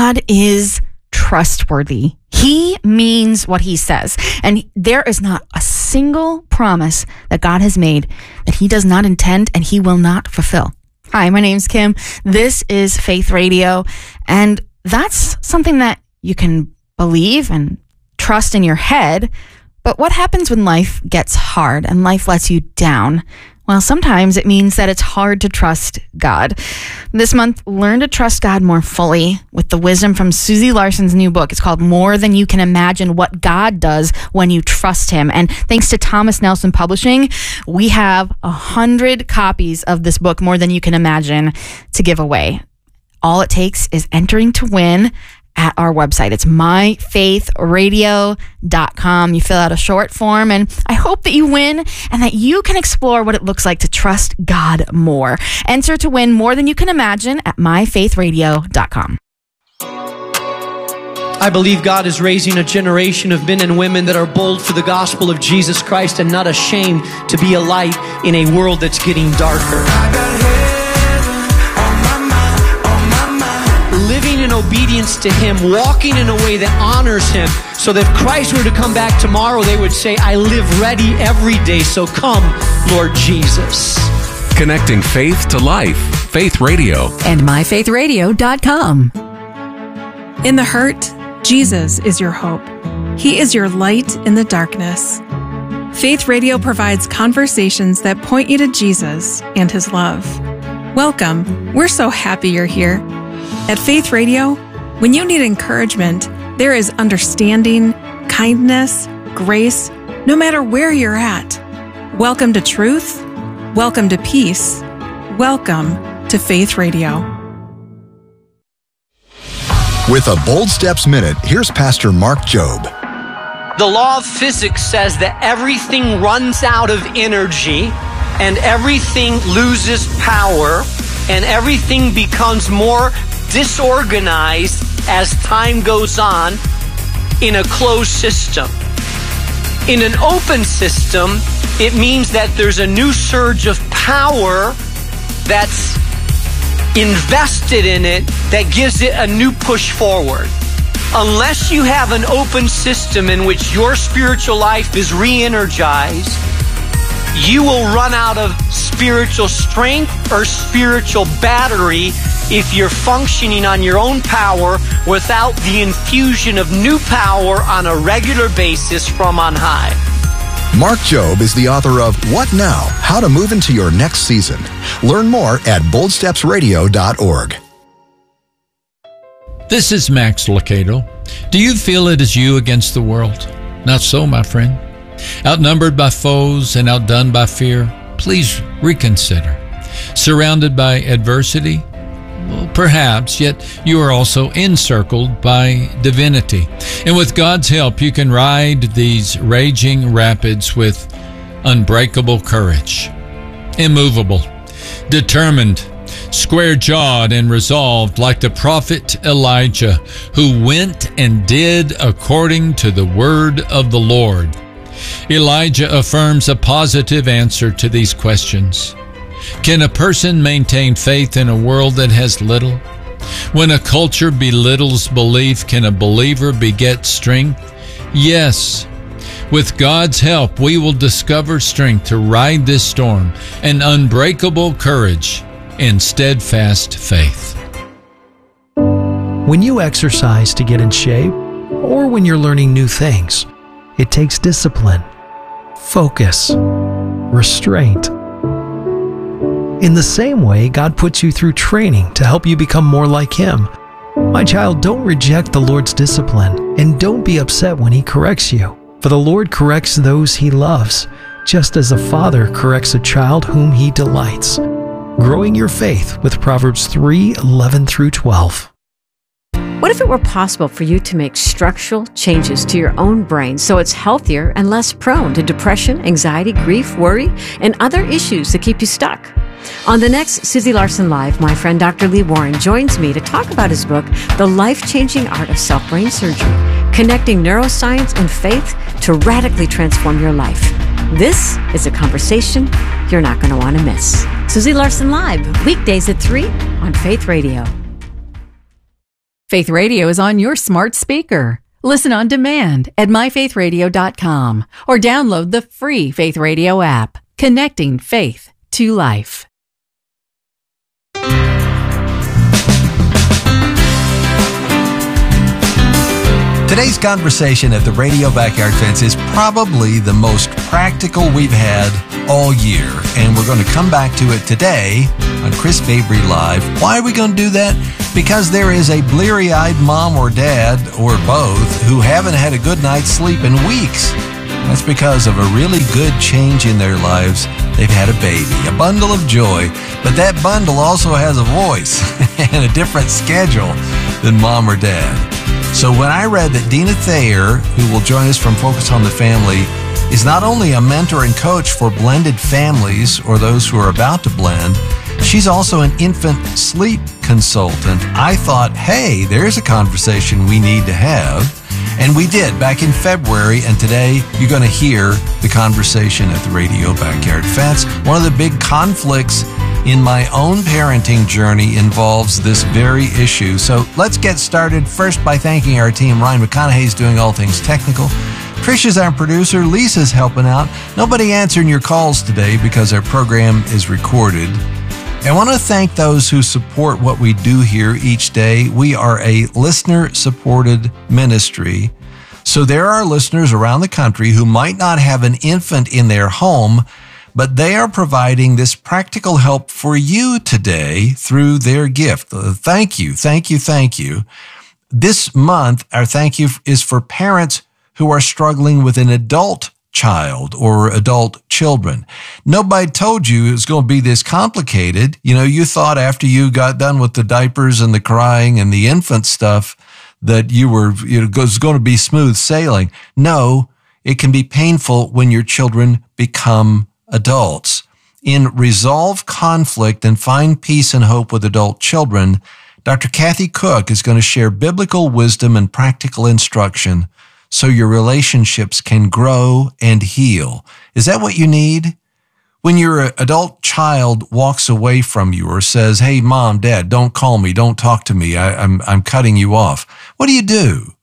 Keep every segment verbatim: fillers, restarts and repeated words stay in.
God is trustworthy. He means what he says. And there is not a single promise that God has made that he does not intend and he will not fulfill. Hi, my name's Kim. This is Faith Radio. And that's something that you can believe and trust in your head. But what happens when life gets hard and life lets you down? Well, sometimes it means that it's hard to trust God. This month, learn to trust God more fully with the wisdom from Susie Larson's new book. It's called More Than You Can Imagine: What God Does When You Trust Him. And thanks to Thomas Nelson Publishing, we have a hundred copies of this book, More Than You Can Imagine, to give away. All it takes is entering to win at our website. It's my faith radio dot com. You fill out a short form, and I hope that you win and that you can explore what it looks like to trust God more. Enter to win More Than You Can Imagine at my faith radio dot com. I believe God is raising a generation of men and women that are bold for the gospel of Jesus Christ and not ashamed to be a light in a world that's getting darker. Living in obedience to Him, walking in a way that honors Him, so that if Christ were to come back tomorrow, they would say, I live ready every day, so come, Lord Jesus. Connecting faith to life. Faith Radio. And my faith radio dot com. In the hurt, Jesus is your hope. He is your light in the darkness. Faith Radio provides conversations that point you to Jesus and His love. Welcome. We're so happy you're here. At Faith Radio, when you need encouragement, there is understanding, kindness, grace, no matter where you're at. Welcome to truth. Welcome to peace. Welcome to Faith Radio. With a Bold Steps Minute, here's Pastor Mark Jobe. The law of physics says that everything runs out of energy and everything loses power and everything becomes more disorganized as time goes on in a closed system. In an open system, it means that there's a new surge of power that's invested in it that gives it a new push forward. Unless you have an open system in which your spiritual life is re-energized, you will run out of spiritual strength or spiritual battery if you're functioning on your own power without the infusion of new power on a regular basis from on high. Mark Jobe is the author of What Now? How to Move Into Your Next Season. Learn more at bold steps radio dot org. This is Max Lucado. Do you feel it is you against the world? Not so, my friend. Outnumbered by foes and outdone by fear? Please reconsider. Surrounded by adversity? Well, perhaps, yet you are also encircled by divinity. And with God's help, you can ride these raging rapids with unbreakable courage. Immovable, determined, square-jawed and resolved like the prophet Elijah, who went and did according to the word of the Lord. Elijah affirms a positive answer to these questions. Can a person maintain faith in a world that has little? When a culture belittles belief, can a believer beget strength? Yes. With God's help, we will discover strength to ride this storm, and unbreakable courage and steadfast faith. When you exercise to get in shape, or when you're learning new things, it takes discipline, focus, restraint. In the same way, God puts you through training to help you become more like Him. My child, don't reject the Lord's discipline, and don't be upset when He corrects you. For the Lord corrects those He loves, just as a father corrects a child whom He delights. Growing your faith with Proverbs three eleven through twelve. What if it were possible for you to make structural changes to your own brain so it's healthier and less prone to depression, anxiety, grief, worry, and other issues that keep you stuck? On the next Susie Larson Live, my friend Doctor Lee Warren joins me to talk about his book, The Life-Changing Art of Self-Brain Surgery, connecting neuroscience and faith to radically transform your life. This is a conversation you're not going to want to miss. Susie Larson Live, weekdays at three on Faith Radio. Faith Radio is on your smart speaker. Listen on demand at my faith radio dot com or download the free Faith Radio app. Connecting faith to life. Today's conversation at the Radio Backyard Fence is probably the most practical we've had all year, and we're going to come back to it today on Chris Fabry Live. Why are we going to do that? Because there is a bleary-eyed mom or dad, or both, who haven't had a good night's sleep in weeks. That's because of a really good change in their lives. They've had a baby, a bundle of joy, but that bundle also has a voice and a different schedule than mom or dad. So when I read that Dina Thayer, who will join us from Focus on the Family, is not only a mentor and coach for blended families or those who are about to blend, she's also an infant sleep consultant. I thought, hey, there's a conversation we need to have. And we did back in February, and today you're going to hear the conversation at the Radio Backyard Fence. One of the big conflicts in my own parenting journey involves this very issue. So let's get started first by thanking our team. Ryan McConaughey is doing all things technical. Trish is our producer. Lisa's helping out. Nobody answering your calls today because our program is recorded. I want to thank those who support what we do here each day. We are a listener-supported ministry. So there are listeners around the country who might not have an infant in their home, but they are providing this practical help for you today through their gift. Thank you, thank you, thank you. This month, our thank you is for parents who are struggling with an adult child or adult children. Nobody told you it was going to be this complicated. You know, you thought after you got done with the diapers and the crying and the infant stuff that you were, you know, it was going to be smooth sailing. No, it can be painful when your children become adults. In Resolve Conflict and Find Peace and Hope with Adult Children, Doctor Kathy Cook is going to share biblical wisdom and practical instruction so your relationships can grow and heal. Is that what you need? When your adult child walks away from you or says, hey, mom, dad, don't call me, don't talk to me, I, I'm, I'm cutting you off, what do you do?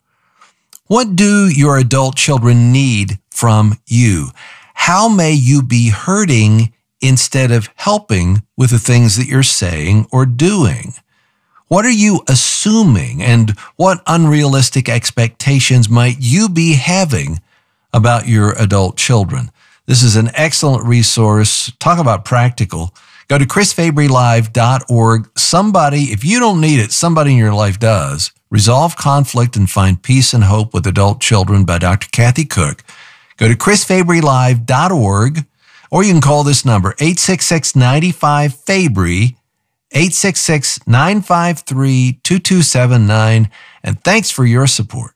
What do your adult children need from you? How may you be hurting instead of helping with the things that you're saying or doing? What are you assuming, and what unrealistic expectations might you be having about your adult children? This is an excellent resource. Talk about practical. Go to chris fabry live dot org. Somebody, if you don't need it, somebody in your life does. Resolve Conflict and Find Peace and Hope with Adult Children by Doctor Kathy Cook. Go to chris fabry live dot org, or you can call this number, eight six six, nine five, Fabry, eight six six, nine five three, two two seven nine, and thanks for your support.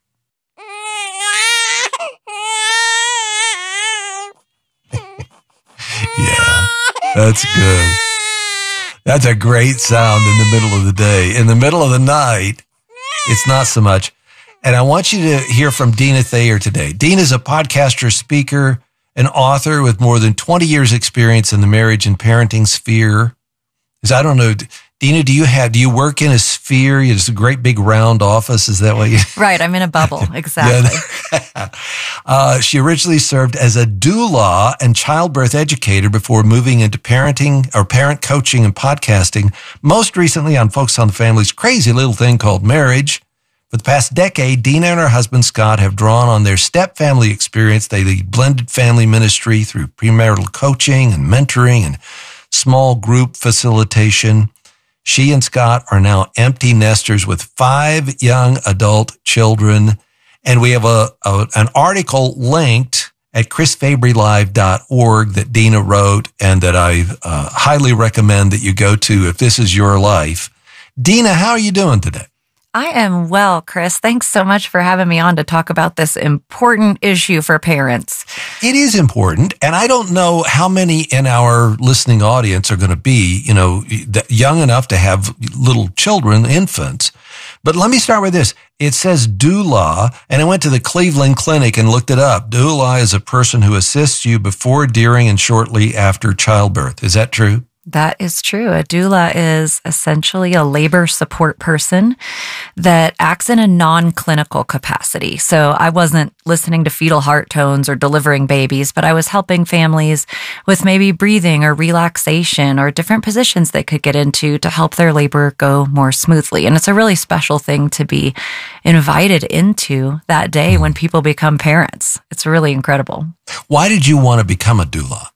Yeah, that's good. That's a great sound in the middle of the day. In the middle of the night, it's not so much. And I want you to hear from Dina Thayer today. Dina is a podcaster, speaker, an author with more than twenty years experience in the marriage and parenting sphere. Because I don't know, Dina, do you have, do you work in a sphere? It's a great big round office. Is that what you? Right. I'm in a bubble. Exactly. uh, she originally served as a doula and childbirth educator before moving into parenting or parent coaching and podcasting. Most recently on Focus on the Family's crazy little thing called marriage. For the past decade, Dina and her husband, Scott, have drawn on their step-family experience. They lead blended family ministry through premarital coaching and mentoring and small group facilitation. She and Scott are now empty nesters with five young adult children. And we have a, a an article linked at chris fabry live dot org that Dina wrote and that I uh, highly recommend that you go to if this is your life. Dina, how are you doing today? I am well, Chris. Thanks so much for having me on to talk about this important issue for parents. It is important, and I don't know how many in our listening audience are going to be, you know, young enough to have little children, infants. But let me start with this. It says doula, and I went to the Cleveland Clinic and looked it up. Doula is a person who assists you before, during, and shortly after childbirth. Is that true? That is true. A doula is essentially a labor support person that acts in a non-clinical capacity. So I wasn't listening to fetal heart tones or delivering babies, but I was helping families with maybe breathing or relaxation or different positions they could get into to help their labor go more smoothly. And it's a really special thing to be invited into that day when people become parents. It's really incredible. Why did you want to become a doula?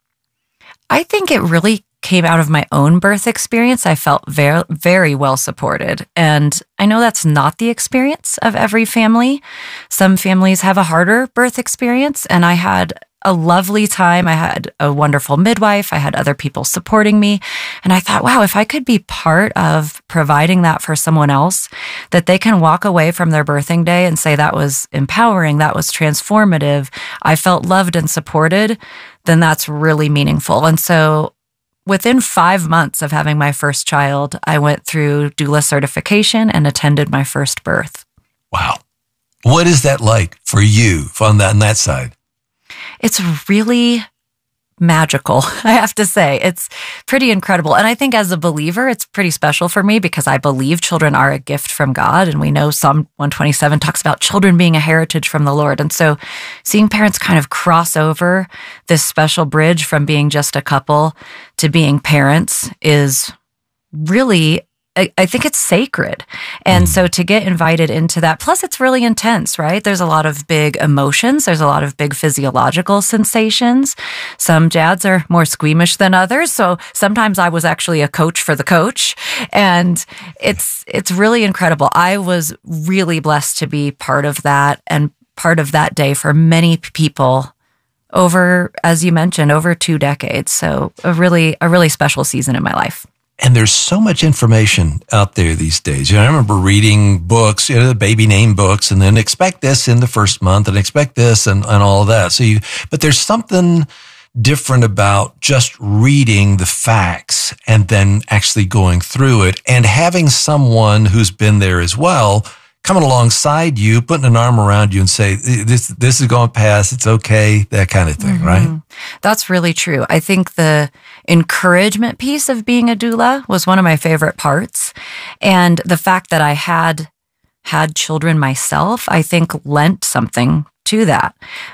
I think it really came out of my own birth experience. I felt very, very well supported. And I know that's not the experience of every family. Some families have a harder birth experience, and I had a lovely time. I had a wonderful midwife. I had other people supporting me. And I thought, wow, if I could be part of providing that for someone else, that they can walk away from their birthing day and say that was empowering, that was transformative, I felt loved and supported, then that's really meaningful. And so within five months of having my first child, I went through doula certification and attended my first birth. Wow. What is that like for you on that, on that side? It's really magical, I have to say. It's pretty incredible. And I think as a believer, it's pretty special for me because I believe children are a gift from God. And we know Psalm one twenty-seven talks about children being a heritage from the Lord. And so seeing parents kind of cross over this special bridge from being just a couple to being parents is really, I think it's sacred. And so to get invited into that, plus it's really intense, right? There's a lot of big emotions. There's a lot of big physiological sensations. Some dads are more squeamish than others. So sometimes I was actually a coach for the coach. And it's, it's really incredible. I was really blessed to be part of that and part of that day for many people over, as you mentioned, over two decades. So a really, a really special season in my life. And there's so much information out there these days. You know, I remember reading books, you know, the baby name books, and then expect this in the first month and expect this and, and all of that. So you, but there's something different about just reading the facts and then actually going through it and having someone who's been there as well coming alongside you, putting an arm around you and say, this, this is going to pass. It's okay. That kind of thing, mm-hmm. right? That's really true. I think the encouragement piece of being a doula was one of my favorite parts. And the fact that I had had children myself, I think lent something to that.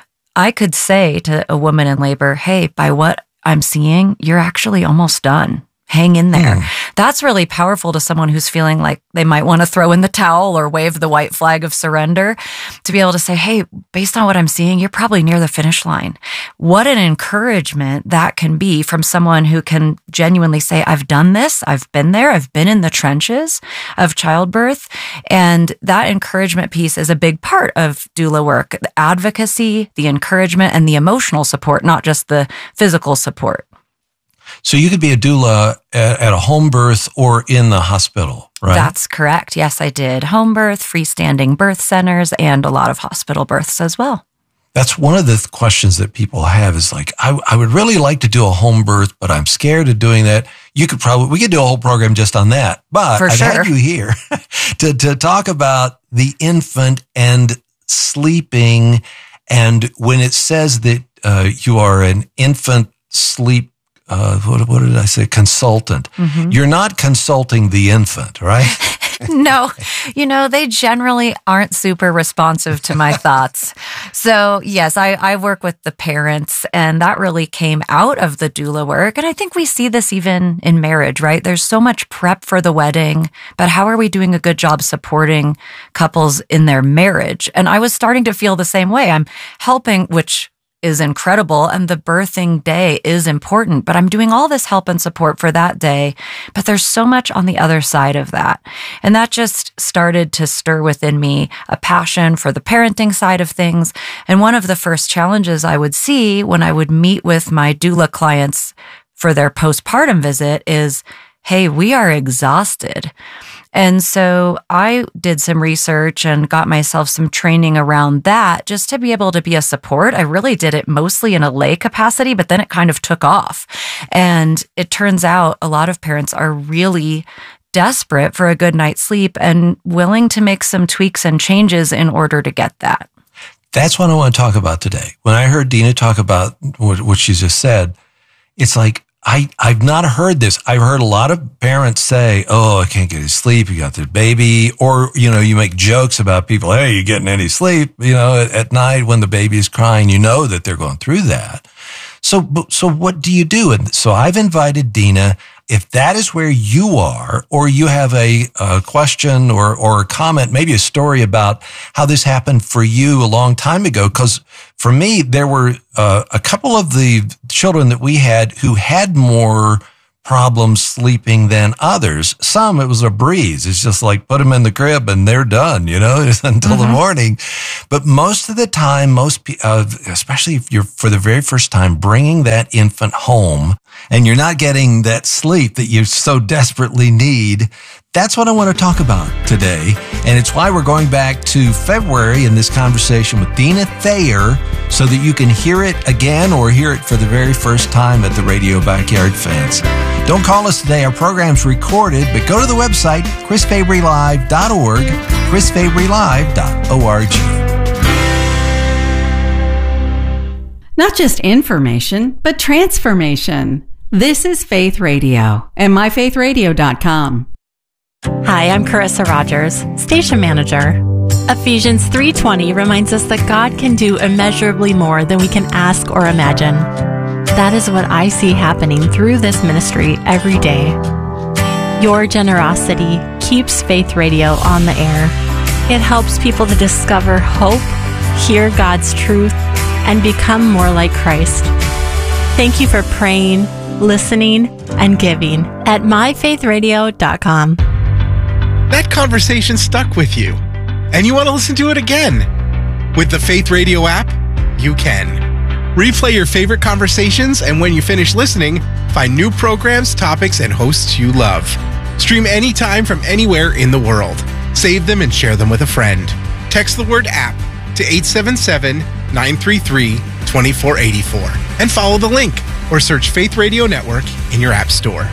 I could say to a woman in labor, hey, by what I'm seeing, you're actually almost done. Hang in there. Mm. That's really powerful to someone who's feeling like they might want to throw in the towel or wave the white flag of surrender, to be able to say, hey, based on what I'm seeing, you're probably near the finish line. What an encouragement that can be from someone who can genuinely say, I've done this, I've been there, I've been in the trenches of childbirth. And that encouragement piece is a big part of doula work, the advocacy, the encouragement, and the emotional support, not just the physical support. So you could be a doula at, at a home birth or in the hospital, right? That's correct. Yes, I did home birth, freestanding birth centers, and a lot of hospital births as well. That's one of the th- questions that people have is like, I, I would really like to do a home birth, but I'm scared of doing that. You could probably, we could do a whole program just on that. But For I've sure. had you here to, to talk about the infant and sleeping. And when it says that uh, you are an infant sleep Uh, what, what did I say? Consultant. Mm-hmm. You're not consulting the infant, right? No, you know, they generally aren't super responsive to my thoughts. So yes, I, I work with the parents, and that really came out of the doula work. And I think we see this even in marriage, right? There's so much prep for the wedding, but how are we doing a good job supporting couples in their marriage? And I was starting to feel the same way. I'm helping, which is incredible, and the birthing day is important, but I'm doing all this help and support for that day. But there's so much on the other side of that. And that just started to stir within me a passion for the parenting side of things. And one of the first challenges I would see when I would meet with my doula clients for their postpartum visit is, hey, we are exhausted. And so I did some research and got myself some training around that just to be able to be a support. I really did it mostly in a lay capacity, but then it kind of took off. And it turns out a lot of parents are really desperate for a good night's sleep and willing to make some tweaks and changes in order to get that. That's what I want to talk about today. When I heard Dina talk about what, what she just said, it's like, I, I've not heard this. I've heard a lot of parents say, oh, I can't get any sleep. You got the baby. Or, you know, you make jokes about people. Hey, you getting any sleep? You know, at, at night when the baby is crying, you know that they're going through that. So, so what do you do? And so I've invited Dina. If that is where you are, or you have a, a question or, or a comment, maybe a story about how this happened for you a long time ago. Because for me, there were uh, a couple of the children that we had who had more problems sleeping than others. Some, it was a breeze. It's just like put them in the crib and they're done, you know, until mm-hmm. the morning. But most of the time, most, uh, especially if you're for the very first time bringing that infant home and you're not getting that sleep that you so desperately need, that's what I want to talk about today. And it's why we're going back to February in this conversation with Dina Thayer so that you can hear it again or hear it for the very first time at the Radio Backyard Fence. Don't call us today. Our program's recorded, but go to the website, chris fabry live dot org, chris fabry live dot org. Not just information, but transformation. This is Faith Radio and my faith radio dot com. Hi, I'm Carissa Rogers, station manager. Ephesians three twenty reminds us that God can do immeasurably more than we can ask or imagine. That is what I see happening through this ministry every day. Your generosity keeps Faith Radio on the air. It helps people to discover hope, hear God's truth, and become more like Christ. Thank you for praying, listening, and giving at my faith radio dot com. That conversation stuck with you, and you want to listen to it again. With the Faith Radio app, you can. Replay your favorite conversations, and when you finish listening, find new programs, topics, and hosts you love. Stream anytime from anywhere in the world. Save them and share them with a friend. Text the word app to eight seven seven, nine three three, two four eight four and follow the link or search Faith Radio Network in your app store.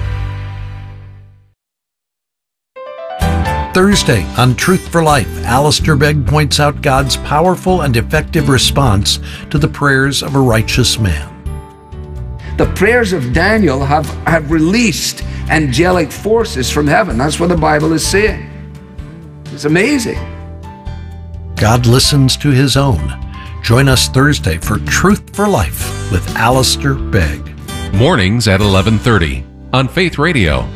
Thursday on Truth for Life, Alistair Begg points out God's powerful and effective response to the prayers of a righteous man. The prayers of Daniel have, have released angelic forces from heaven. That's what the Bible is saying. It's amazing. God listens to his own. Join us Thursday for Truth for Life with Alistair Begg. Mornings at eleven thirty on Faith Radio.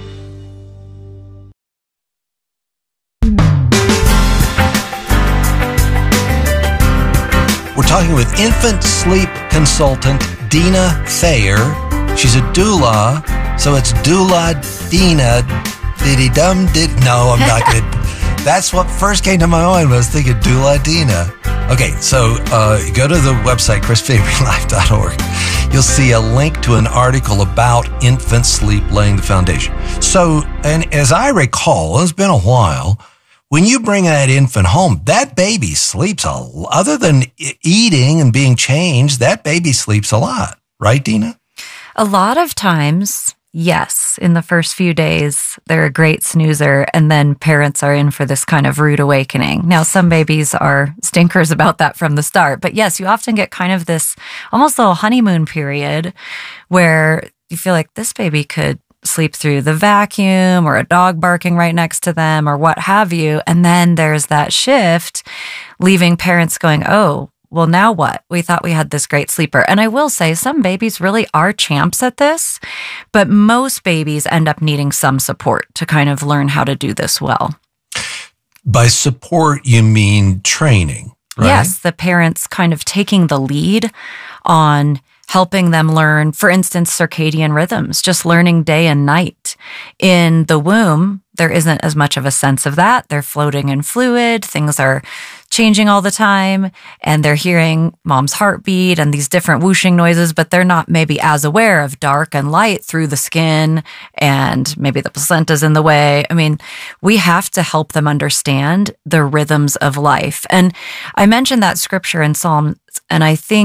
We're talking with infant sleep consultant Dina Thayer. She's a doula, so it's doula Dina. Diddy dum did. No, I'm not going to. That's what first came to my mind. I was thinking doula Dina. Okay, so uh, go to the website, chris fabry live dot org. You'll see a link to an article about infant sleep laying the foundation. So, and as I recall, it's been a while. When you bring that infant home, that baby sleeps a lot. Other than eating and being changed, that baby sleeps a lot. Right, Dina? A lot of times, yes. In the first few days, they're a great snoozer, and then parents are in for this kind of rude awakening. Now, some babies are stinkers about that from the start, but yes, you often get kind of this almost little honeymoon period where you feel like this baby could sleep through the vacuum or a dog barking right next to them or what have you. And then there's that shift, leaving parents going, oh, well, now what? We thought we had this great sleeper. And I will say some babies really are champs at this, but most babies end up needing some support to kind of learn how to do this well. By support, you mean training, right? Yes, the parents kind of taking the lead on helping them learn, for instance, circadian rhythms, just learning day and night. In the womb, there isn't as much of a sense of that. They're floating in fluid. Things are changing all the time, and they're hearing mom's heartbeat and these different whooshing noises, but they're not maybe as aware of dark and light through the skin, and maybe the placenta's in the way. I mean, we have to help them understand the rhythms of life. And I mentioned that scripture in Psalms, and I think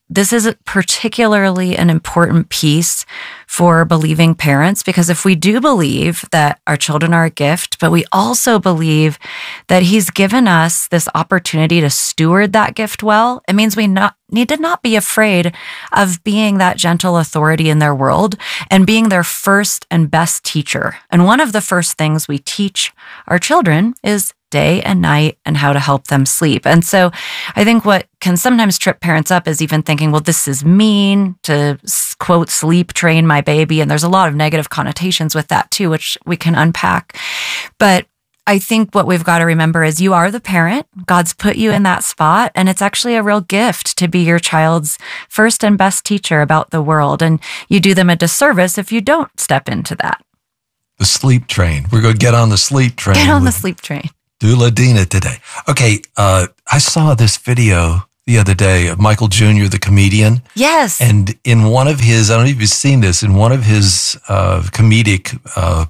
this is particularly an important piece for believing parents, because if we do believe that our children are a gift, but we also believe that He's given us this opportunity to steward that gift well, it means we not, need to not be afraid of being that gentle authority in their world and being their first and best teacher. And one of the first things we teach our children is day and night and how to help them sleep. And so I think what can sometimes trip parents up is even thinking, well, this is mean to, quote, sleep train my baby. And there's a lot of negative connotations with that too, which we can unpack. But I think what we've got to remember is you are the parent. God's put you in that spot, and it's actually a real gift to be your child's first and best teacher about the world. And you do them a disservice if you don't step into that. The sleep train. We're going to get on the sleep train. Get on the sleep train. Doula Dina today. Okay, uh, I saw this video the other day of Michael Junior, the comedian. Yes. And in one of his, I don't know if you've seen this, in one of his uh, comedic uh,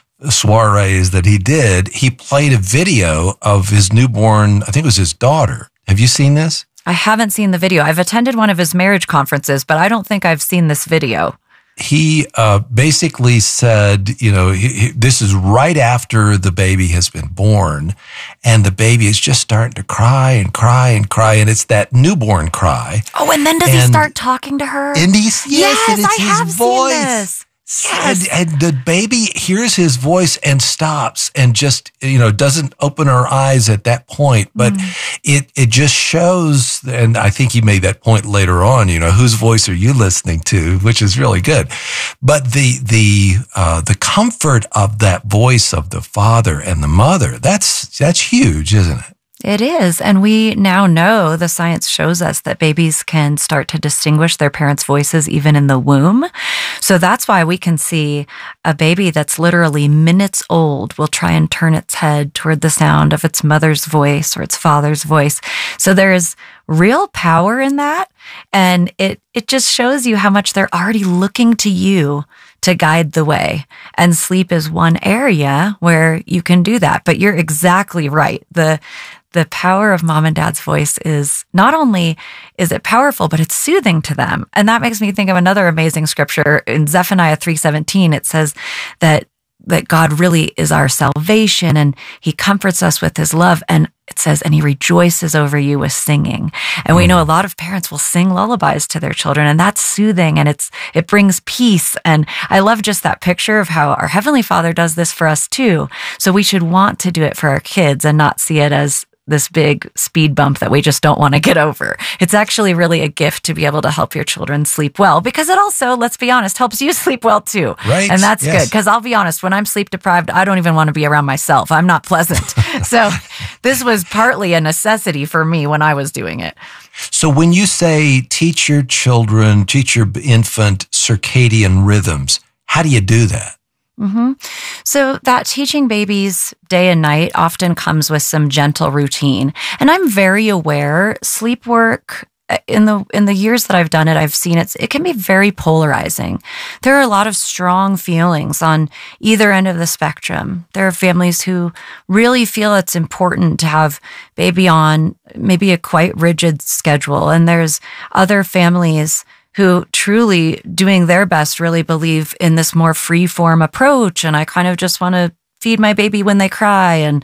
soirees that he did, he played a video of his newborn, I think it was his daughter. Have you seen this? I haven't seen the video. I've attended one of his marriage conferences, but I don't think I've seen this video. He uh, basically said, you know, he, he, this is right after the baby has been born, and the baby is just starting to cry and cry and cry, and it's that newborn cry. Oh, and then does and, he start talking to her? And he's, yes, yes and it's I his have voice. seen this. Yes. And, and the baby hears his voice and stops and just, you know, doesn't open her eyes at that point. But mm. it, it just shows, and I think he made that point later on, you know, whose voice are you listening to, which is really good. But the, the, uh, the comfort of that voice of the father and the mother, that's, that's huge, isn't it? It is. And we now know, the science shows us that babies can start to distinguish their parents' voices even in the womb. So that's why we can see a baby that's literally minutes old will try and turn its head toward the sound of its mother's voice or its father's voice. So there's real power in that. And it, it just shows you how much they're already looking to you to guide the way. And sleep is one area where you can do that. But you're exactly right. The The power of mom and dad's voice is not only is it powerful, but it's soothing to them. And that makes me think of another amazing scripture in Zephaniah three seventeen. It says that that God really is our salvation, and He comforts us with His love. And it says, and He rejoices over you with singing. And we know a lot of parents will sing lullabies to their children, and that's soothing, and it's it brings peace. And I love just that picture of how our Heavenly Father does this for us too. So we should want to do it for our kids and not see it as this big speed bump that we just don't want to get over. It's actually really a gift to be able to help your children sleep well, because it also, let's be honest, helps you sleep well too. Right. And that's yes. good, because I'll be honest, when I'm sleep deprived, I don't even want to be around myself. I'm not pleasant. So this was partly a necessity for me when I was doing it. So when you say teach your children, teach your infant circadian rhythms, how do you do that? Mm-hmm. So that teaching babies day and night often comes with some gentle routine. And I'm very aware sleep work, in the in the years that I've done it, I've seen it, it can be very polarizing. There are a lot of strong feelings on either end of the spectrum. There are families who really feel it's important to have baby on maybe a quite rigid schedule. And there's other families who truly doing their best really believe in this more free form approach. And I kind of just want to feed my baby when they cry and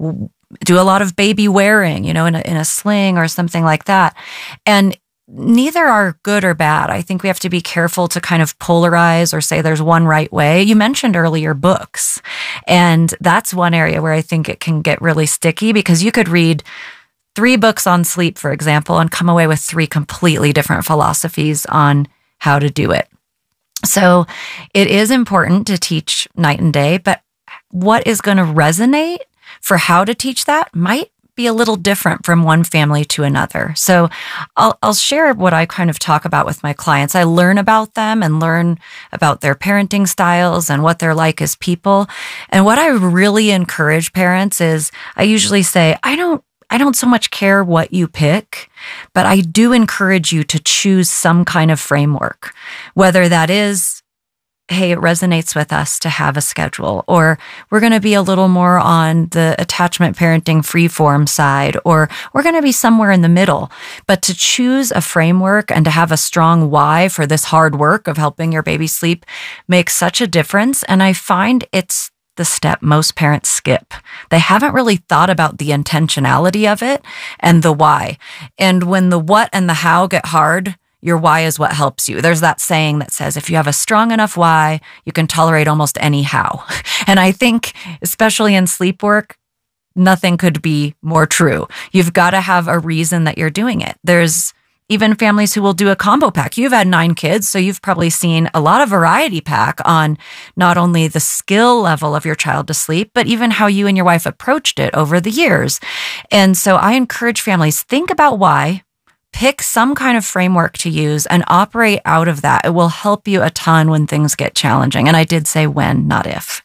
do a lot of baby wearing, you know, in a, in a sling or something like that. And neither are good or bad. I think we have to be careful to kind of polarize or say there's one right way. You mentioned earlier books, and that's one area where I think it can get really sticky, because you could read three books on sleep, for example, and come away with three completely different philosophies on how to do it. So it is important to teach night and day, but what is going to resonate for how to teach that might be a little different from one family to another. So I'll, I'll share what I kind of talk about with my clients. I learn about them and learn about their parenting styles and what they're like as people. And what I really encourage parents is, I usually say, I don't I don't so much care what you pick, but I do encourage you to choose some kind of framework, whether that is hey, it resonates with us to have a schedule, or we're going to be a little more on the attachment parenting freeform side, or we're going to be somewhere in the middle. But to choose a framework and to have a strong why for this hard work of helping your baby sleep makes such a difference. And I find it's the step most parents skip. They haven't really thought about the intentionality of it and the why. And when the what and the how get hard, your why is what helps you. There's that saying that says, if you have a strong enough why, you can tolerate almost any how. And I think, especially in sleep work, nothing could be more true. You've got to have a reason that you're doing it. There's even families who will do a combo pack. You've had nine kids, so you've probably seen a lot of variety pack on not only the skill level of your child to sleep, but even how you and your wife approached it over the years. And so I encourage families, think about why, pick some kind of framework to use and operate out of that. It will help you a ton when things get challenging. And I did say when, not if.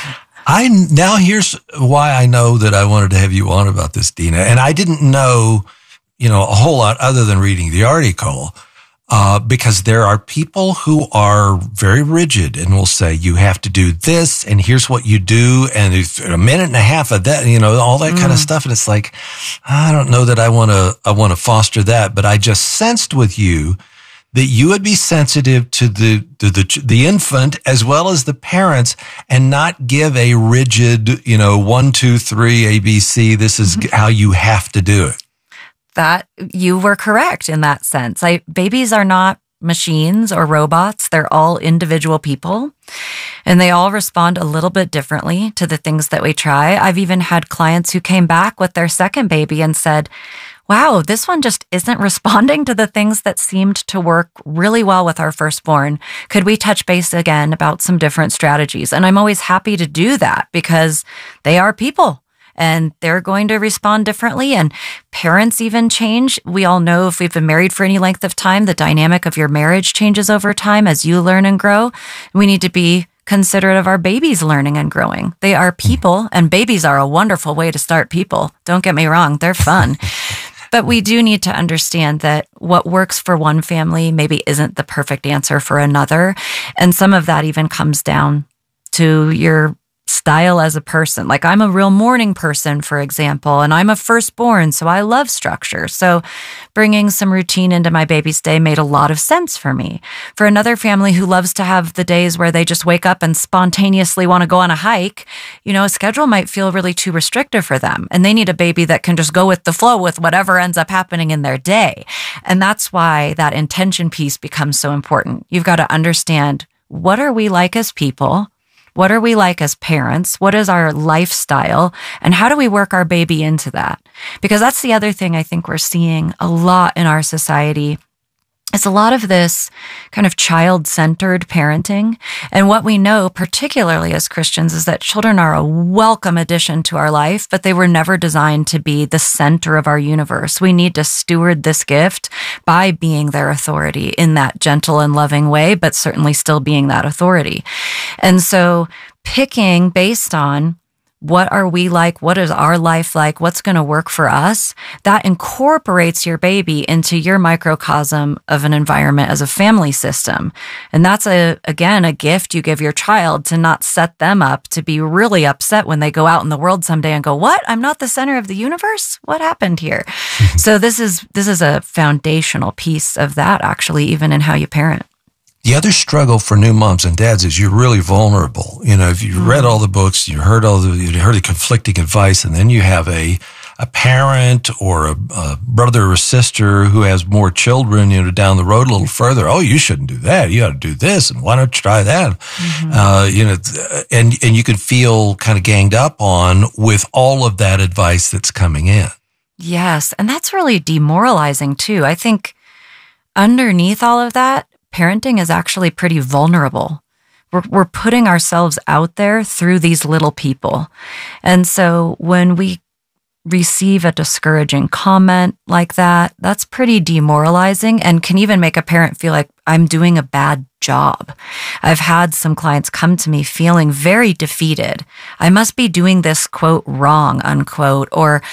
I now here's why I know that I wanted to have you on about this, Dina. And I didn't know, you know, a whole lot other than reading the article, uh, because there are people who are very rigid and will say, you have to do this and here's what you do. And if a minute and a half of that, you know, all that mm. kind of stuff. And it's like, I don't know that I want to, I want to foster that, but I just sensed with you that you would be sensitive to the, to the, the infant as well as the parents and not give a rigid, you know, one, two, three, A, B, C. This is mm-hmm. how you have to do it. That you were correct in that sense. I, babies are not machines or robots. They're all individual people, and they all respond a little bit differently to the things that we try. I've even had clients who came back with their second baby and said, wow, this one just isn't responding to the things that seemed to work really well with our firstborn. Could we touch base again about some different strategies? And I'm always happy to do that because they are people. And they're going to respond differently. And parents even change. We all know if we've been married for any length of time, the dynamic of your marriage changes over time as you learn and grow. We need to be considerate of our babies learning and growing. They are people, and babies are a wonderful way to start people. Don't get me wrong, they're fun. But we do need to understand that what works for one family maybe isn't the perfect answer for another. And some of that even comes down to your style as a person. Like I'm a real morning person, for example, and I'm a firstborn, so I love structure. So bringing some routine into my baby's day made a lot of sense for me. For another family who loves to have the days where they just wake up and spontaneously want to go on a hike, you know, a schedule might feel really too restrictive for them. And they need a baby that can just go with the flow with whatever ends up happening in their day. And that's why that intention piece becomes so important. You've got to understand, what are we like as people? What are we like as parents? What is our lifestyle? And how do we work our baby into that? Because that's the other thing I think we're seeing a lot in our society. It's a lot of this kind of child-centered parenting. And what we know, particularly as Christians, is that children are a welcome addition to our life, but they were never designed to be the center of our universe. We need to steward this gift by being their authority in that gentle and loving way, but certainly still being that authority. And so picking based on what are we like? What is our life like? What's going to work for us? That incorporates your baby into your microcosm of an environment as a family system. And that's, a again, a gift you give your child to not set them up to be really upset when they go out in the world someday and go, what? I'm not the center of the universe? What happened here? So this is this is a foundational piece of that, actually, even in how you parent. The other struggle for new moms and dads is you're really vulnerable. You know, if you mm-hmm. read all the books, you heard all the, you heard the conflicting advice, and then you have a, a parent or a, a brother or sister who has more children, you know, down the road a little further. Oh, you shouldn't do that. You ought to do this. And why don't you try that? Mm-hmm. Uh, you know, and, and you can feel kind of ganged up on with all of that advice that's coming in. Yes. And that's really demoralizing too. I think underneath all of that, parenting is actually pretty vulnerable. We're, we're putting ourselves out there through these little people. And so when we receive a discouraging comment like that, that's pretty demoralizing and can even make a parent feel like I'm doing a bad job. I've had some clients come to me feeling very defeated. I must be doing this, quote, wrong, unquote, or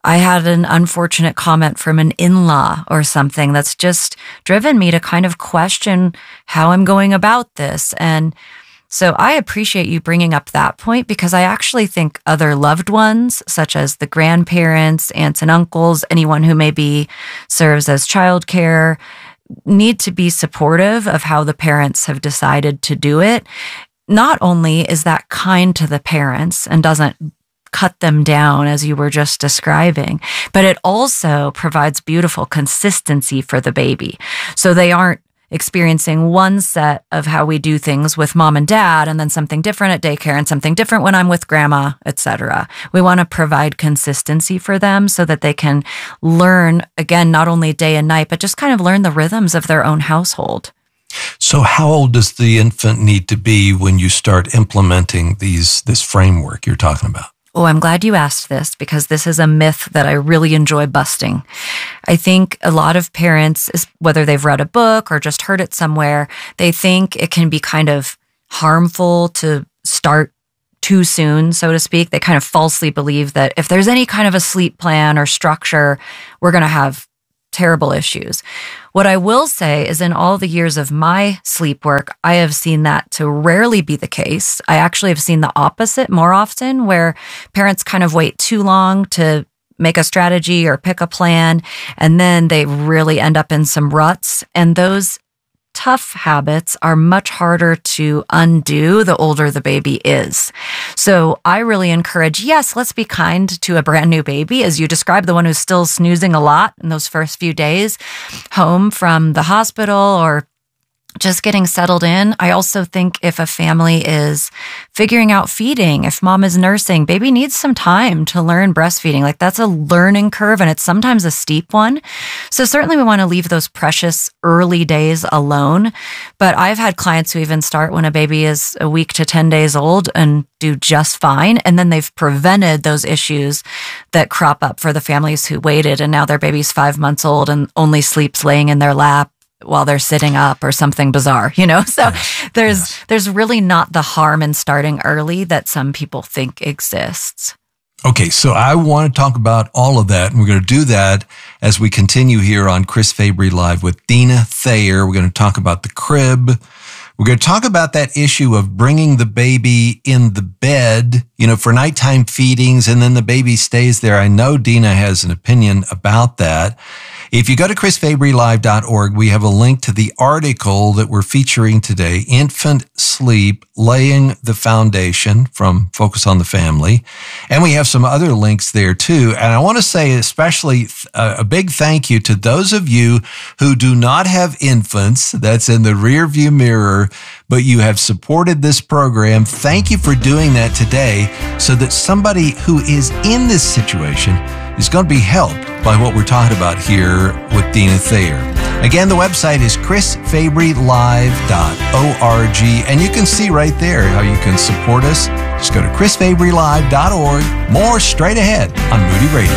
I had an unfortunate comment from an in-law or something that's just driven me to kind of question how I'm going about this. And so I appreciate you bringing up that point, because I actually think other loved ones, such as the grandparents, aunts and uncles, anyone who maybe serves as childcare, need to be supportive of how the parents have decided to do it. Not only is that kind to the parents and doesn't cut them down, as you were just describing, but it also provides beautiful consistency for the baby. So they aren't experiencing one set of how we do things with mom and dad, and then something different at daycare and something different when I'm with grandma, et cetera. We want to provide consistency for them so that they can learn, again, not only day and night, but just kind of learn the rhythms of their own household. So how old does the infant need to be when you start implementing these this framework you're talking about? Oh, I'm glad you asked this, because this is a myth that I really enjoy busting. I think a lot of parents, whether they've read a book or just heard it somewhere, they think it can be kind of harmful to start too soon, so to speak. They kind of falsely believe that if there's any kind of a sleep plan or structure, we're going to have terrible issues. What I will say is, in all the years of my sleep work, I have seen that to rarely be the case. I actually have seen the opposite more often, where parents kind of wait too long to make a strategy or pick a plan, and then they really end up in some ruts. And those tough habits are much harder to undo the older the baby is. So I really encourage, yes, let's be kind to a brand new baby, as you described, the one who's still snoozing a lot in those first few days home from the hospital or just getting settled in. I also think if a family is figuring out feeding, if mom is nursing, baby needs some time to learn breastfeeding. Like, that's a learning curve, and it's sometimes a steep one. So certainly we want to leave those precious early days alone. But I've had clients who even start when a baby is a week to ten days old and do just fine. And then they've prevented those issues that crop up for the families who waited, and now their baby's five months old and only sleeps laying in their lap while they're sitting up or something bizarre, you know? So yes. there's yes. there's really not the harm in starting early that some people think exists. Okay, so I want to talk about all of that, and we're going to do that as we continue here on Chris Fabry Live with Dina Thayer. We're going to talk about the crib. We're going to talk about that issue of bringing the baby in the bed, you know, for nighttime feedings, and then the baby stays there. I know Dina has an opinion about that. If you go to chris fabry live dot org, we have a link to the article that we're featuring today, Infant Sleep, Laying the Foundation, from Focus on the Family. And we have some other links there too. And I want to say especially a big thank you to those of you who do not have infants. That's in the rear view mirror, but you have supported this program. Thank you for doing that today, so that somebody who is in this situation is going to be helped by what we're talking about here with Dina Thayer. Again, the website is chris fabry live dot org, and you can see right there how you can support us. Just go to chris fabry live dot org. More straight ahead on Moody Radio.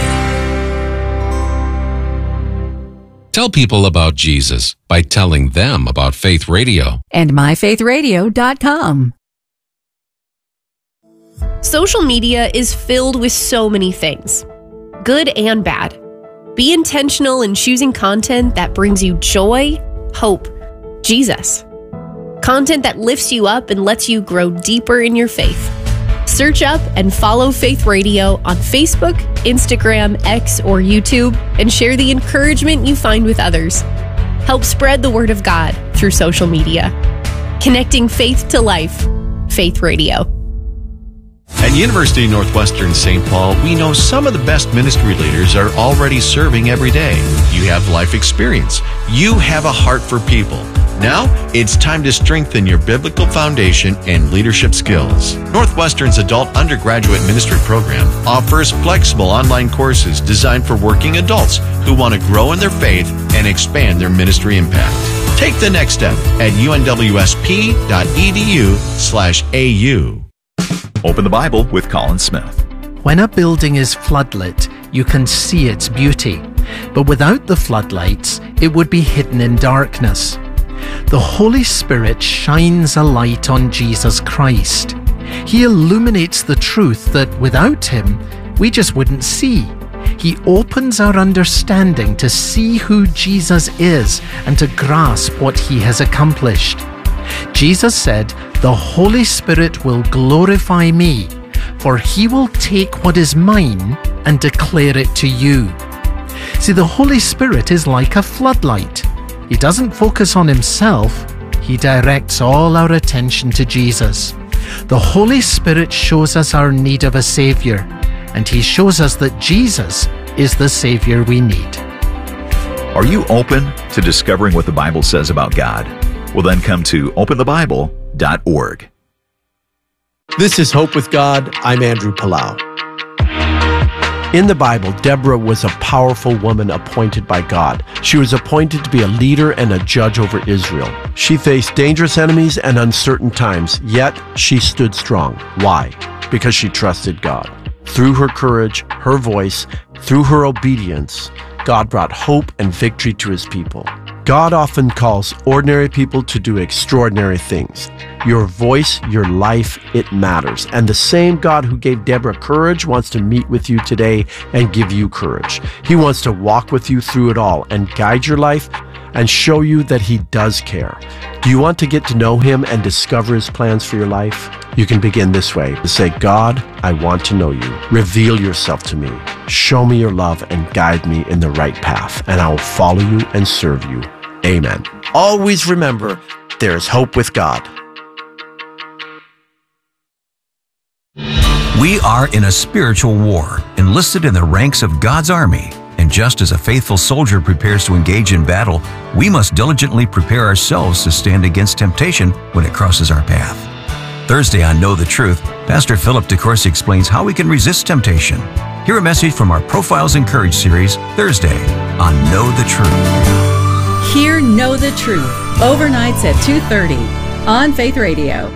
Tell people about Jesus by telling them about Faith Radio. And my faith radio dot com. Social media is filled with so many things, good and bad. Be intentional in choosing content that brings you joy, hope, Jesus. Content that lifts you up and lets you grow deeper in your faith. Search up and follow Faith Radio on Facebook, Instagram, X, or YouTube, and share the encouragement you find with others. Help spread the word of God through social media. Connecting faith to life. Faith Radio. At University of Northwestern Saint Paul, we know some of the best ministry leaders are already serving every day. You have life experience. You have a heart for people. Now, it's time to strengthen your biblical foundation and leadership skills. Northwestern's adult undergraduate ministry program offers flexible online courses designed for working adults who want to grow in their faith and expand their ministry impact. Take the next step at unwsp.edu slash AU. Open the Bible with Colin Smith. When a building is floodlit, you can see its beauty, but without the floodlights, it would be hidden in darkness. The Holy Spirit shines a light on Jesus Christ. He illuminates the truth that without Him, we just wouldn't see. He He opens our understanding to see who Jesus is and to grasp what he has accomplished. Jesus said, "The Holy Spirit will glorify me, for he will take what is mine and declare it to you." See, the Holy Spirit is like a floodlight. He doesn't focus on himself. He directs all our attention to Jesus. The Holy Spirit shows us our need of a Savior, and he shows us that Jesus is the Savior we need. Are you open to discovering what the Bible says about God? Well, then come to open the bible dot org. This is Hope with God. I'm Andrew Palau. In the Bible, Deborah was a powerful woman appointed by God. She was appointed to be a leader and a judge over Israel. She faced dangerous enemies and uncertain times, yet she stood strong. Why? Because she trusted God. Through her courage, her voice, through her obedience, God brought hope and victory to his people. God often calls ordinary people to do extraordinary things. Your voice, your life, it matters. And the same God who gave Deborah courage wants to meet with you today and give you courage. He wants to walk with you through it all and guide your life and show you that he does care. Do you want to get to know him and discover his plans for your life? You can begin this way. Say, "God, I want to know you. Reveal yourself to me. Show me your love and guide me in the right path, and I will follow you and serve you. Amen." Always remember, there is hope with God. We are in a spiritual war, enlisted in the ranks of God's army. And just as a faithful soldier prepares to engage in battle, we must diligently prepare ourselves to stand against temptation when it crosses our path. Thursday on Know the Truth, Pastor Philip DeCourcy explains how we can resist temptation. Hear a message from our Profiles in Courage series Thursday on Know the Truth. Hear Know the Truth, overnights at two thirty on Faith Radio.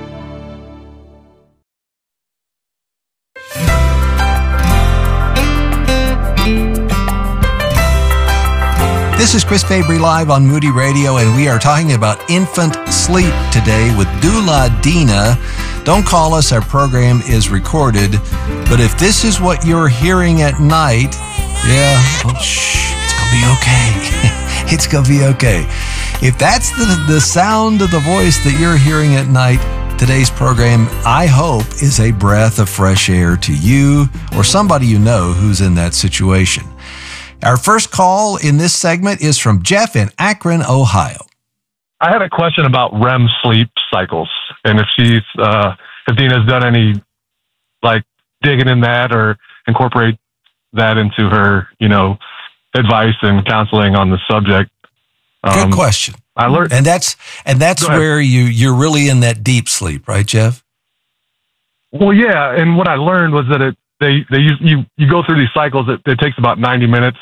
This is Chris Fabry live on Moody Radio, and we are talking about infant sleep today with Doula Dina. Don't call us, our program is recorded, but if this is what you're hearing at night, yeah, oh, shh, it's gonna be okay. It's gonna be okay. If that's the, the sound of the voice that you're hearing at night, today's program, I hope, is a breath of fresh air to you or somebody you know who's in that situation. Our first call in this segment is from Jeff in Akron, Ohio. I had a question about R E M sleep cycles, and if she's, uh, if Dina's done any, like, digging in that or incorporate that into her, you know, advice and counseling on the subject. Um, Good question. I learned, and that's and that's where you you're really in that deep sleep, right, Jeff? Well, yeah, and what I learned was that it they they use, you you go through these cycles. It, it takes about ninety minutes,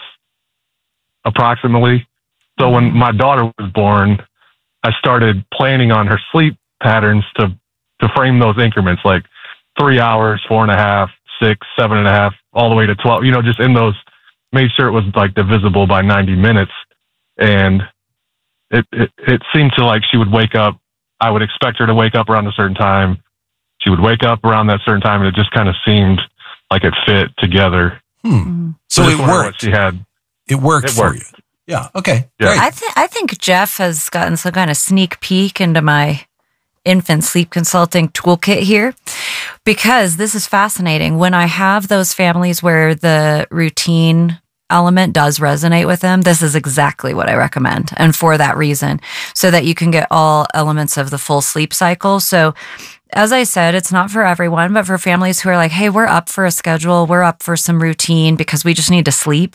approximately. So when my daughter was born, I started planning on her sleep patterns to to frame those increments, like three hours, four and a half, six, seven and a half, all the way to twelve. You know, just in those, made sure it was like divisible by ninety minutes, and it it it seemed to like she would wake up. I would expect her to wake up around a certain time. She would wake up around that certain time, and it just kind of seemed like it fit together. Hmm. So, so it worked. She had it worked it for worked. you. Yeah. Okay. Yeah. Great. I think I think Jeff has gotten some kind of sneak peek into my infant sleep consulting toolkit here, because this is fascinating. When I have those families where the routine element does resonate with them, this is exactly what I recommend, and for that reason, so that you can get all elements of the full sleep cycle. So, as I said, it's not for everyone, but for families who are like, hey, we're up for a schedule, we're up for some routine because we just need to sleep,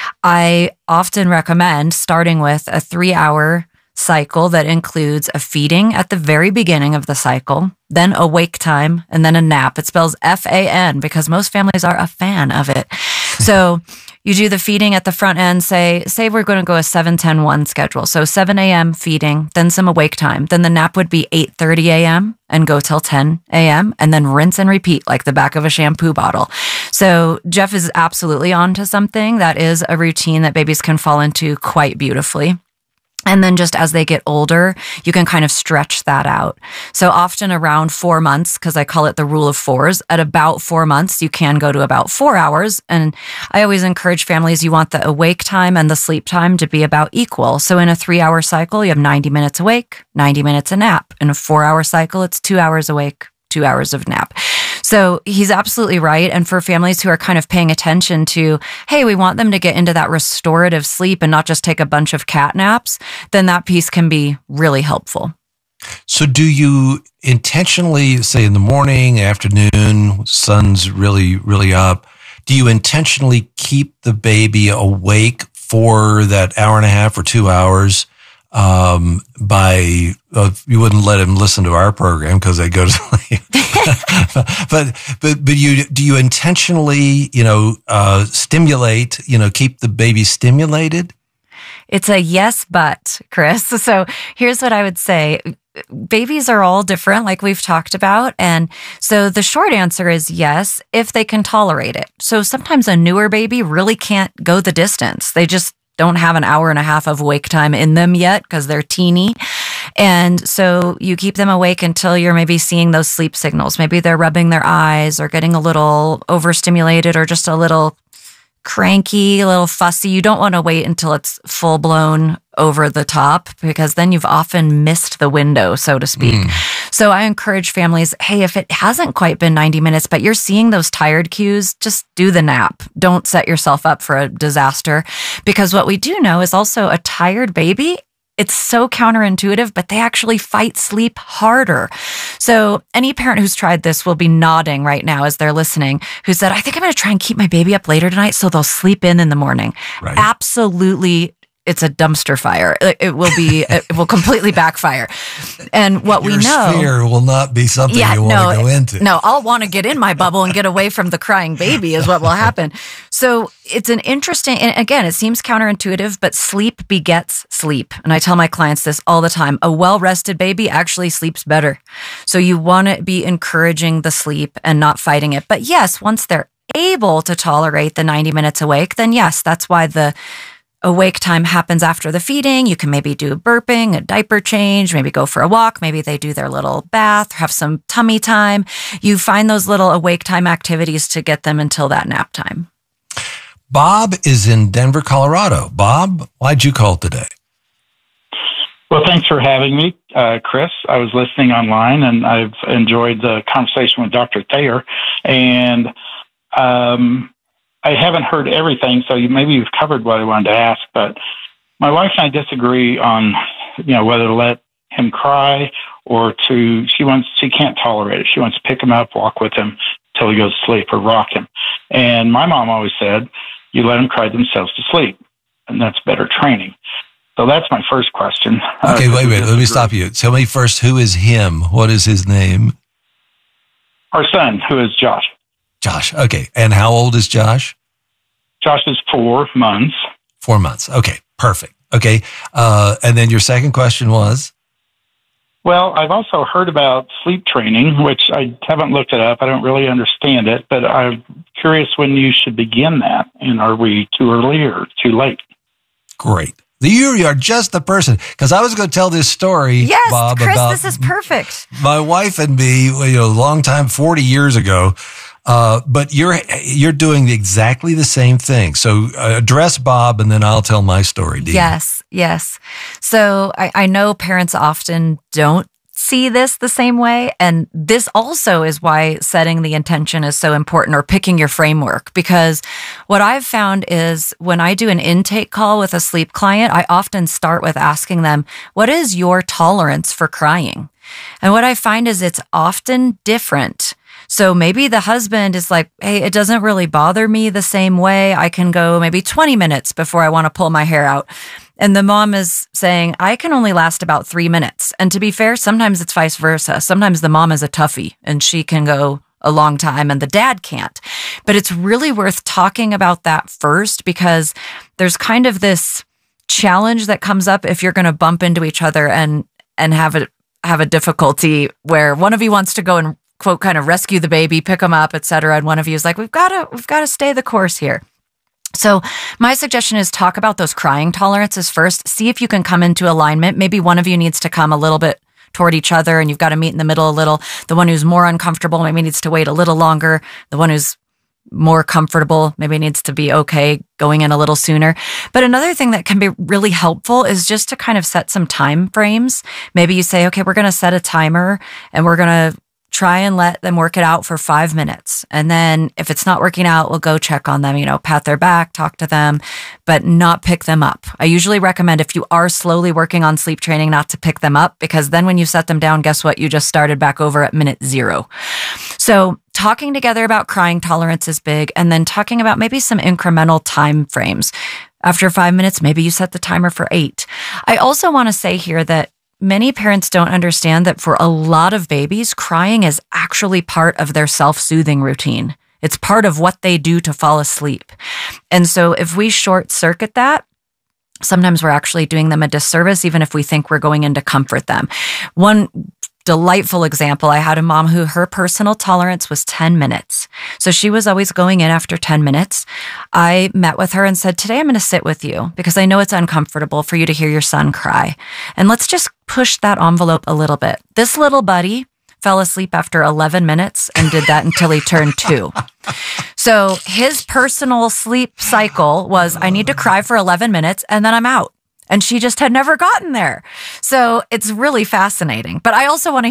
I often recommend starting with a three-hour cycle that includes a feeding at the very beginning of the cycle, then a wake time, and then a nap. It spells F A N because most families are a fan of it. So you do the feeding at the front end, say, say we're going to go a seven ten one schedule. So seven a.m. feeding, then some awake time. Then the nap would be eight thirty a.m. and go till ten a.m. and then rinse and repeat like the back of a shampoo bottle. So Jeff is absolutely on to something. That is a routine that babies can fall into quite beautifully. And then just as they get older, you can kind of stretch that out. So often around four months, because I call it the rule of fours, at about four months, you can go to about four hours. And I always encourage families, you want the awake time and the sleep time to be about equal. So in a three hour cycle, you have ninety minutes awake, ninety minutes a nap. In a four hour cycle, it's two hours awake, two hours of nap. So he's absolutely right. And for families who are kind of paying attention to, hey, we want them to get into that restorative sleep and not just take a bunch of cat naps, then that piece can be really helpful. So do you intentionally, say in the morning, afternoon, sun's really, really up, do you intentionally keep the baby awake for that hour and a half or two hours um, by, uh, you wouldn't let him listen to our program because they go to sleep. but, but, but you, do you intentionally, you know, uh, stimulate, you know, keep the baby stimulated? It's a yes, but Chris. So here's what I would say. Babies are all different, like we've talked about. And so the short answer is yes, if they can tolerate it. So sometimes a newer baby really can't go the distance. They just don't have an hour and a half of wake time in them yet because they're teeny. And so you keep them awake until you're maybe seeing those sleep signals. Maybe they're rubbing their eyes or getting a little overstimulated or just a little cranky, a little fussy. You don't want to wait until it's full blown over the top because then you've often missed the window, so to speak. Mm. So I encourage families, hey, if it hasn't quite been ninety minutes, but you're seeing those tired cues, just do the nap. Don't set yourself up for a disaster because what we do know is also a tired baby, it's so counterintuitive, but they actually fight sleep harder. So any parent who's tried this will be nodding right now as they're listening, who said, I think I'm going to try and keep my baby up later tonight so they'll sleep in in the morning. Right. Absolutely. It's a dumpster fire. It will be, it will completely backfire. And what Your we know. Fear will not be something yeah, you want no, to go into. No, I'll want to get in my bubble and get away from the crying baby is what will happen. So it's an interesting, and again, it seems counterintuitive, but sleep begets sleep. And I tell my clients this all the time. A well-rested baby actually sleeps better. So you want to be encouraging the sleep and not fighting it. But yes, once they're able to tolerate the ninety minutes awake, then yes, that's why the awake time happens after the feeding. You can maybe do burping, a diaper change, maybe go for a walk. Maybe they do their little bath, have some tummy time. You find those little awake time activities to get them until that nap time. Bob is in Denver, Colorado. Bob, why'd you call today? Well, thanks for having me, uh, Chris. I was listening online and I've enjoyed the conversation with Doctor Thayer. And, um, I haven't heard everything, so you, maybe you've covered what I wanted to ask, but my wife and I disagree on, you know, whether to let him cry or to, she wants, she can't tolerate it. She wants to pick him up, walk with him till he goes to sleep or rock him. And my mom always said, you let them cry themselves to sleep, and that's better training. So that's my first question. Okay, uh, wait, wait, let me stop you. Tell me first, who is him? What is his name? Our son, who is Josh. Josh, okay. And how old is Josh? Josh is four months. Four months. Okay, perfect. Okay. Uh, and then your second question was? Well, I've also heard about sleep training, which I haven't looked it up. I don't really understand it, but I'm curious when you should begin that. And are we too early or too late? Great. You are just the person, because I was going to tell this story, yes, Bob, Chris, about this is perfect. My wife and me, you know, a long time, forty years ago. Uh, but you're you're doing exactly the same thing. So uh, address Bob, and then I'll tell my story. Dean. Yes, yes. So I, I know parents often don't see this the same way, and this also is why setting the intention is so important, or picking your framework. Because what I've found is when I do an intake call with a sleep client, I often start with asking them, "What is your tolerance for crying?" And what I find is it's often different. So maybe the husband is like, hey, it doesn't really bother me the same way. I can go maybe twenty minutes before I want to pull my hair out. And the mom is saying, I can only last about three minutes. And to be fair, sometimes it's vice versa. Sometimes the mom is a toughie and she can go a long time and the dad can't. But it's really worth talking about that first, because there's kind of this challenge that comes up if you're going to bump into each other and, and have a, have a difficulty where one of you wants to go and quote, kind of rescue the baby, pick them up, et cetera. And one of you is like, we've got to, we've got to stay the course here. So my suggestion is talk about those crying tolerances first. See if you can come into alignment. Maybe one of you needs to come a little bit toward each other and you've got to meet in the middle a little. The one who's more uncomfortable maybe needs to wait a little longer. The one who's more comfortable maybe needs to be okay going in a little sooner. But another thing that can be really helpful is just to kind of set some time frames. Maybe you say, okay, we're going to set a timer and we're going to try and let them work it out for five minutes. And then if it's not working out, we'll go check on them, you know, pat their back, talk to them, but not pick them up. I usually recommend if you are slowly working on sleep training, not to pick them up, because then when you set them down, guess what? You just started back over at minute zero. So talking together about crying tolerance is big, and then talking about maybe some incremental time frames. After five minutes, maybe you set the timer for eight. I also want to say here that many parents don't understand that for a lot of babies, crying is actually part of their self-soothing routine. It's part of what they do to fall asleep. And so if we short circuit that, sometimes we're actually doing them a disservice, even if we think we're going in to comfort them. One delightful example, I had a mom who her personal tolerance was ten minutes. So she was always going in after ten minutes. I met with her and said, today I'm going to sit with you because I know it's uncomfortable for you to hear your son cry. And let's just push that envelope a little bit. This little buddy fell asleep after eleven minutes and did that until he turned two. So his personal sleep cycle was, I need to cry for eleven minutes and then I'm out. And she just had never gotten there. So it's really fascinating. But I also want to